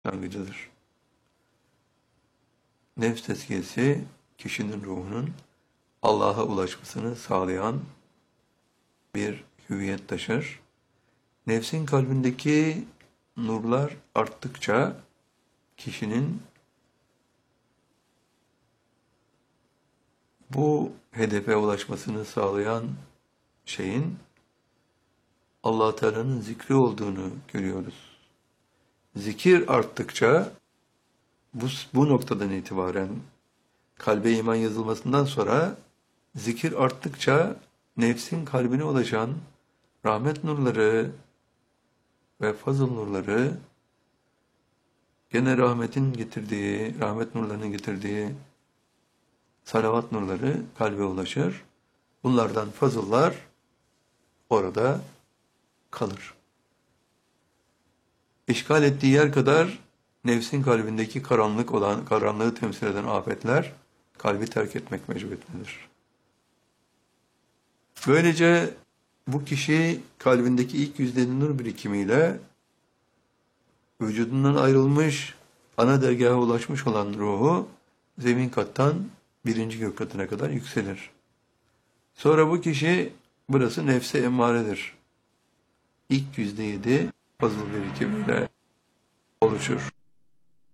başlangıcıdır. Nefs tezkiyesi kişinin ruhunun Allah'a ulaşmasını sağlayan bir hüviyet taşır. Nefsin kalbindeki nurlar arttıkça kişinin bu hedefe ulaşmasını sağlayan şeyin Allah Teala'nın zikri olduğunu görüyoruz. Zikir arttıkça bu noktadan itibaren kalbe iman yazılmasından sonra zikir arttıkça nefsin kalbine ulaşan rahmet nurları ve fazıl nurları gene rahmet nurlarının getirdiği salavat nurları kalbe ulaşır. Bunlardan fazıllar orada kalır. İşgal ettiği yer kadar nefsin kalbindeki karanlığı temsil eden afetler kalbi terk etmek mecburiyetindedir. Böylece bu kişi kalbindeki ilk yüzde nur birikimiyle vücudundan ayrılmış, ana dergaha ulaşmış olan ruhu zemin kattan birinci gök katına kadar yükselir. Sonra bu kişi, burası nefse emmaredir. İlk %7 fazıl birikimiyle oluşur.